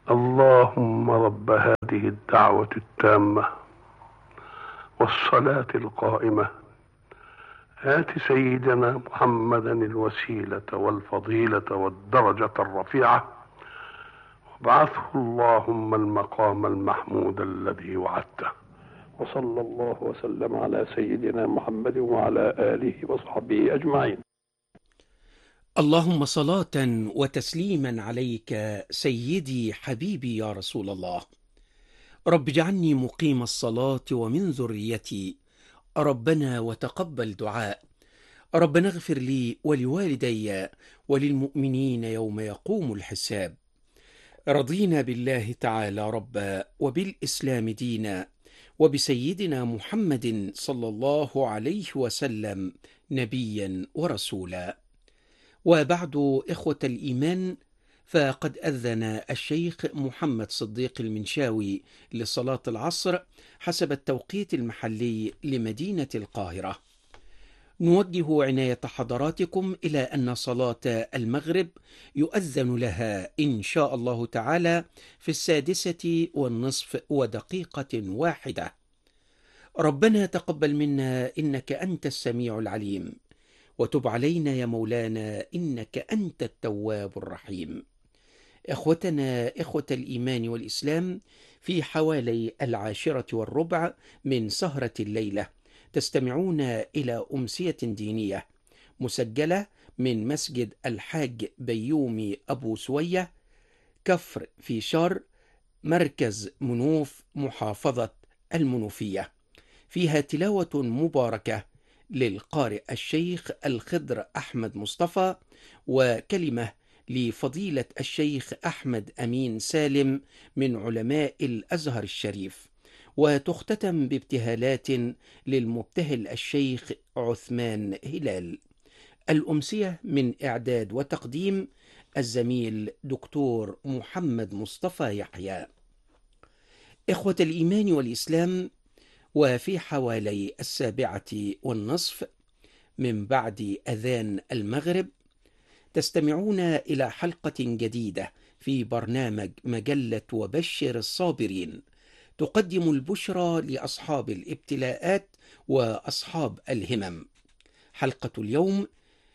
اللهم رب هذه الدعوة التامة والصلاة القائمة، آت سيدنا محمدا الوسيلة والفضيلة والدرجة الرفيعة، وابعثه اللهم المقام المحمود الذي وعدته. وصلى الله وسلم على سيدنا محمد وعلى آله وصحبه أجمعين. اللهم صلاة وتسليما عليك سيدي حبيبي يا رسول الله. رب اجعلني مقيم الصلاة ومن ذريتي، ربنا وتقبل دعاء. ربنا اغفر لي ولوالدي وللمؤمنين يوم يقوم الحساب. رضينا بالله تعالى ربا، وبالإسلام دينا، وبسيدنا محمد صلى الله عليه وسلم نبيا ورسولا. وبعد، إخوة الإيمان، فقد أذن الشيخ محمد صديق المنشاوي لصلاة العصر حسب التوقيت المحلي لمدينة القاهرة. نوجه عناية حضراتكم إلى أن صلاة المغرب يؤذن لها إن شاء الله تعالى في 6:20 ربنا تقبل منا إنك أنت السميع العليم، وتب علينا يا مولانا إنك أنت التواب الرحيم. إخوتنا، إخوة الإيمان والإسلام، في حوالي 10:15 من سهرة الليلة تستمعون إلى أمسية دينية مسجلة من مسجد الحاج بيومي أبو سوية، كفر في شر، مركز منوف، محافظة المنوفية. فيها تلاوة مباركة للقارئ الشيخ الخضر أحمد مصطفى، وكلمة لفضيلة الشيخ أحمد أمين سالم من علماء الأزهر الشريف، وتختتم بابتهالات للمبتهل الشيخ عثمان هلال. الأمسية من إعداد وتقديم الزميل دكتور محمد مصطفى يحيى. إخوة الإيمان والإسلام، وفي حوالي 7:15 من بعد أذان المغرب تستمعون إلى حلقة جديدة في برنامج مجلة وبشر الصابرين، تقدم البشرى لأصحاب الابتلاءات وأصحاب الهمم. حلقة اليوم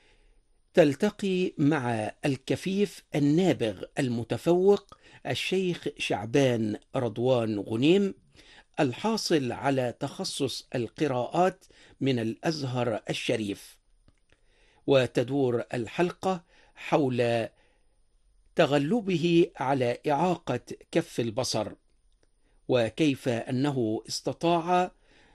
تلتقي مع الكفيف النابغ المتفوق الشيخ شعبان رضوان غنيم، الحاصل على تخصص القراءات من الأزهر الشريف. وتدور الحلقة حول تغلبه على إعاقة كف البصر، وكيف أنه استطاع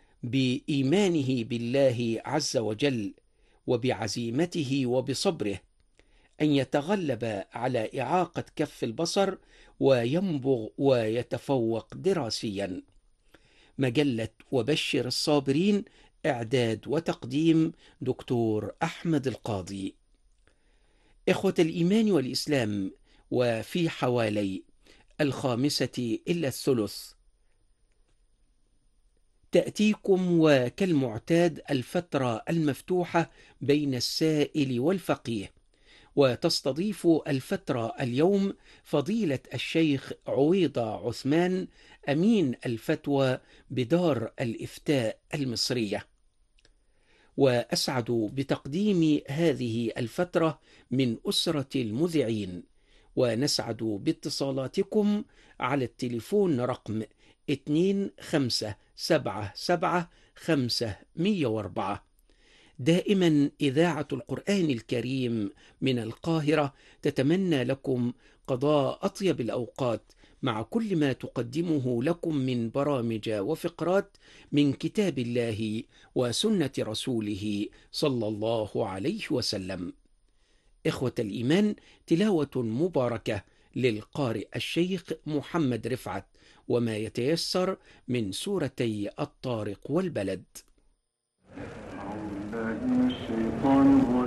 بإيمانه بالله عز وجل وبعزيمته وبصبره أن يتغلب على إعاقة كف البصر وينبغ ويتفوق دراسيا. مجلة وبشر الصابرين، إعداد وتقديم دكتور أحمد القاضي. إخوة الإيمان والإسلام، وفي حوالي 5:55 تأتيكم وكالمعتاد الفترة المفتوحة بين السائل والفقيه، وتستضيف الفترة اليوم فضيلة الشيخ عويضة عثمان، أمين الفتوى بدار الإفتاء المصرية. وأسعد بتقديم هذه الفترة من أسرة المذيعين، ونسعد باتصالاتكم على التليفون رقم 25777504. دائما إذاعة القرآن الكريم من القاهرة تتمنى لكم قضاء أطيب الأوقات مع كل ما تقدمه لكم من برامج وفقرات من كتاب الله وسنة رسوله صلى الله عليه وسلم. إخوة الإيمان، تلاوة مباركة للقارئ الشيخ محمد رفعت، وما يتيسر من سورتي الطارق والبلد. من الشيطان